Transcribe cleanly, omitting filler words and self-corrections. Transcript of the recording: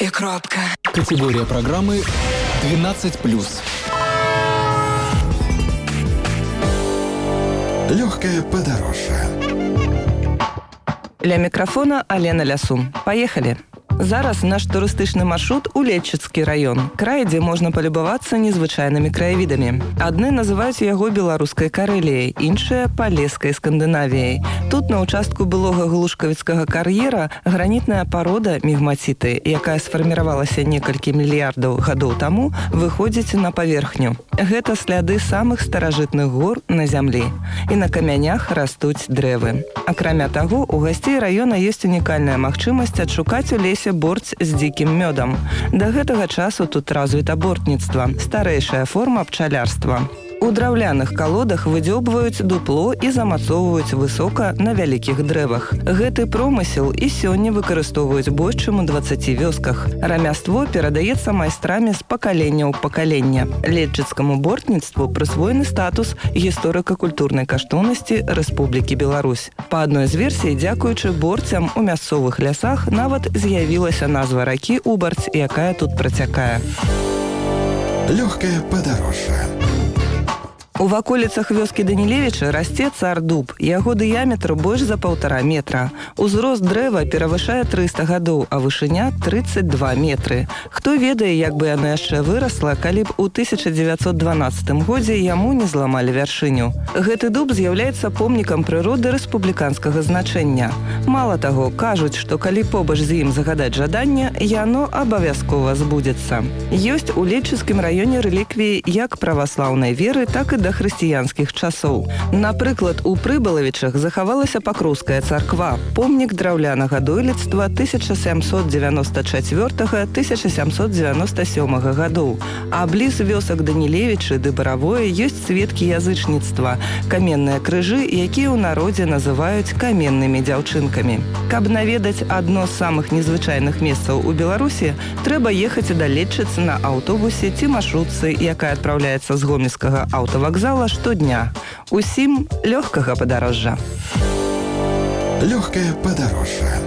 и кропка. Категория программы 12+. Легкое подорожье. Ля микрофона Алена Лясун. Поехали! Зараз наш турыстычны маршрут у Летчыцкі раён. Край, дзе можна палюбавацца незвычайнымі краявідамі. Адны называюць яго беларускай Карэліяй, іншыя – палескай Скандынавіяй. Тут на ўчастку былога глушкавіцкага кар'ера гранітная парода мігмаціты, якая сфарміравалася некалькі мільярдаў гадоў таму, выходзіць на паверхню. Гэта сляды самых старажытных гор на зямлі. І на камянях растуць дрэвы. Акрамя таго, у гасцей раёна ёсць унікальная магчымасць адшукаць у лесе борць з дзікім мёдам. Да гэтага часу тут развіта бортніцтва, старэйшая форма пчалярства. У драўляных калодах выдзёбваюць дупло і замацоўваюць высока на вялікіх дрэвах. Гэты промысел і сёння выкарыстоўваюць больш чым у 20 вёсках. Рамяство перадаецца майстрамі з пакалення ў пакаленне. Летчыцкаму бортніцтву прысвоены статус гісторыка-культурнай каштоўнасці Рэспублікі Беларусь. Па адной з версій, дзякуючы борцям у мясцовых лясах нават з'явілася назва ракі Убарць, якая тут працякае. Легкое подорожье. У ваколіцах вёскі Данілевіча расце цар дуб. Яго дыяметр больш за 1,5 метра. Узрост дрэва перавышае 300 гадоў, а вышыня 32 метры. Хто ведае, як бы яно яшчэ вырасла, калі б у 1912 годзе яму не зламалі вяршыню. Гэты дуб з'яўляецца помнікам прыроды рэспубліканскага значэння. Мала таго, кажуць, што калі побач з ім загадаць жаданне, яно абавязкова збудзецца. Ёсць у Летчыцкім раёне рэліквіі як праваслаўнай веры, так і да хрысціянскіх часоў. Напрыклад, у Прыбалавічах захавалася Пакроўская царква, помнік драўлянага дойлідства 1794-1797 гадоў. А бліз вёсак Данілевічы ды Баравое ёсць сведкі язычніцтва, каменныя крыжы, якія ў народзе называюць каменнымі дзяўчынкамі. Каб наведаць адно з самых незвычайных месцаў у Беларусі, трэба ехаць да Летчыцы на аўтобусе ці маршрутцы, якая адпраўляецца з гомельскага аўтавакзала штодня. Усім лёгкага падарожжа. Легкое подорожье.